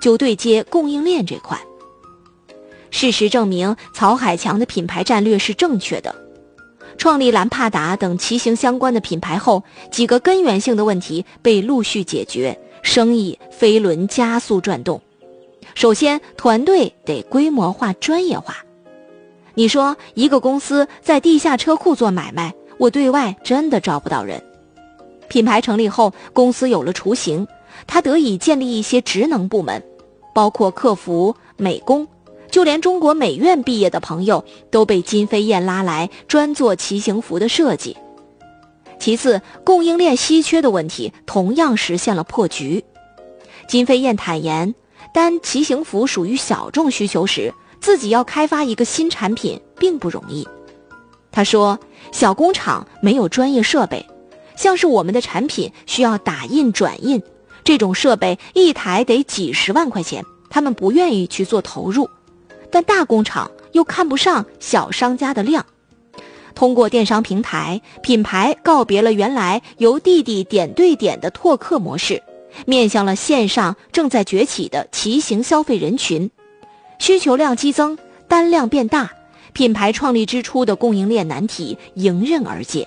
就对接供应链这块。事实证明，曹海强的品牌战略是正确的。创立兰帕达等骑行相关的品牌后，几个根源性的问题被陆续解决，生意飞轮加速转动。首先，团队得规模化、专业化。你说一个公司在地下车库做买卖，我对外真的招不到人。品牌成立后，公司有了雏形，它得以建立一些职能部门，包括客服、美工，就连中国美院毕业的朋友都被金飞燕拉来专做骑行服的设计。其次，供应链稀缺的问题同样实现了破局。金飞燕坦言，当骑行服属于小众需求时，自己要开发一个新产品并不容易。他说，小工厂没有专业设备，像是我们的产品需要打印转印，这种设备一台得几十万块钱，他们不愿意去做投入。但大工厂又看不上小商家的量。通过电商平台，品牌告别了原来由地地点对点的拓客模式，面向了线上正在崛起的骑行消费人群。需求量激增，单量变大，品牌创立之初的供应链难题迎刃而解。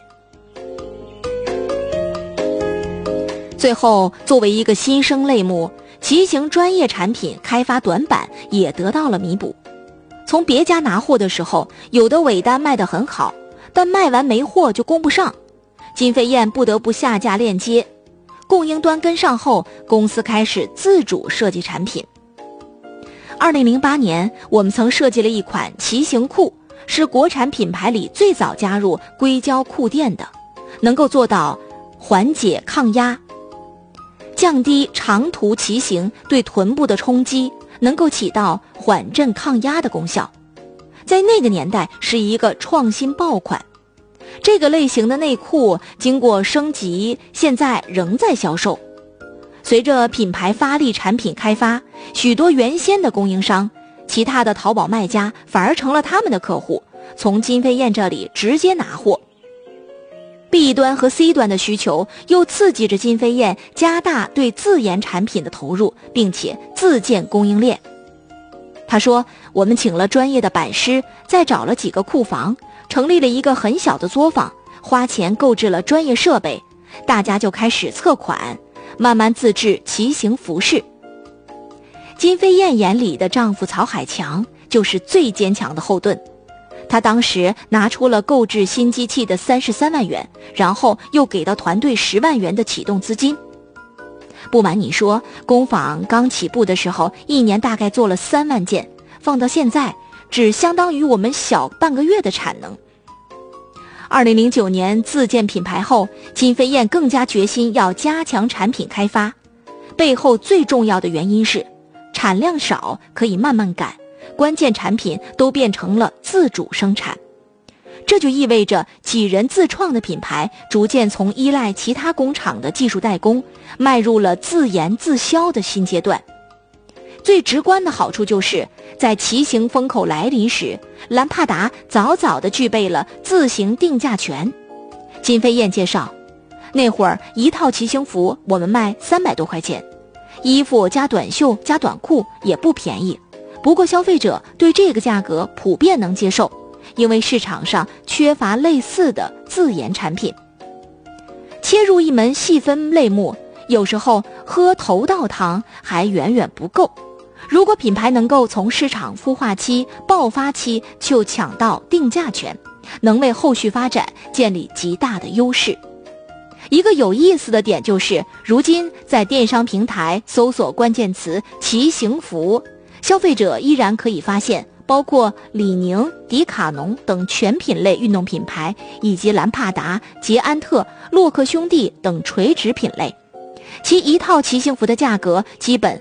最后，作为一个新生类目，骑行专业产品开发短板也得到了弥补。从别家拿货的时候，有的尾单卖得很好，但卖完没货就供不上，金飞燕不得不下架链接。供应端跟上后，公司开始自主设计产品。2008年，我们曾设计了一款骑行裤，是国产品牌里最早加入硅胶裤垫的，能够做到缓解抗压，降低长途骑行对臀部的冲击，能够起到缓震抗压的功效。在那个年代是一个创新爆款。这个类型的内裤经过升级，现在仍在销售。随着品牌发力产品开发，许多原先的供应商，其他的淘宝卖家反而成了他们的客户，从金飞燕这里直接拿货。B 端和 C 端的需求又刺激着金飞燕加大对自研产品的投入，并且自建供应链。他说，我们请了专业的板师，再找了几个库房，成立了一个很小的作坊，花钱购置了专业设备，大家就开始测款，慢慢自制骑行服饰。金飞燕眼里的丈夫曹海强就是最坚强的后盾。他当时拿出了购置新机器的33万元，然后又给到团队10万元的启动资金。不瞒你说，工坊刚起步的时候，一年大概做了3万件，放到现在只相当于我们小半个月的产能。2009年自建品牌后，金飞燕更加决心要加强产品开发，背后最重要的原因是产量少可以慢慢赶，关键产品都变成了自主生产。这就意味着几人自创的品牌逐渐从依赖其他工厂的技术代工，迈入了自研自销的新阶段。最直观的好处就是在骑行风口来临时，兰帕达早早地具备了自行定价权。金飞燕介绍，那会儿一套骑行服我们卖300多块钱，衣服加短袖加短裤也不便宜，不过消费者对这个价格普遍能接受，因为市场上缺乏类似的自研产品。切入一门细分类目，有时候喝头道汤还远远不够。如果品牌能够从市场孵化期、爆发期就抢到定价权，能为后续发展建立极大的优势。一个有意思的点就是，如今在电商平台搜索关键词骑行服，消费者依然可以发现包括李宁、迪卡侬等全品类运动品牌，以及兰帕达、捷安特、洛克兄弟等垂直品类。其一套骑行服的价格基本